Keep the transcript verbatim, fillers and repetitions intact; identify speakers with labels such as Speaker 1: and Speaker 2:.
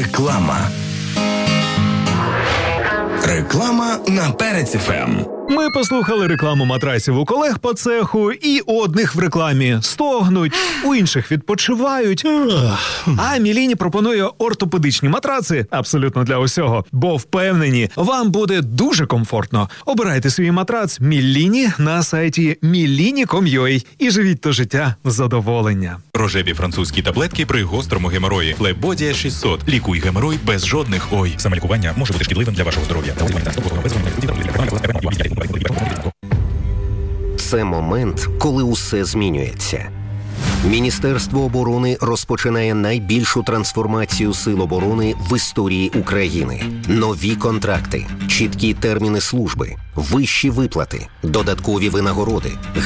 Speaker 1: Реклама. Реклама на Перець еф ем.
Speaker 2: Ми послухали рекламу матрасів у колег по цеху, і у одних в рекламі стогнуть, у інших відпочивають. А Міліні пропонує ортопедичні матраци абсолютно для усього, бо впевнені, вам буде дуже комфортно. Обирайте свій матрац Міліні на сайті міліні крапка ком крапка ю а і живіть то життя в задоволення.
Speaker 3: Рожеві французькі таблетки при гострому геморої. Флебодія шістсот. Лікуй геморой без жодних ой. Самолікування може бути шкідливим для вашого здоров'я.
Speaker 4: Це момент, коли усе змінюється. Міністерство оборони розпочинає найбільшу трансформацію сил оборони в історії України. Нові контракти, чіткі терміни служби, вищі виплати, додаткові винагороди,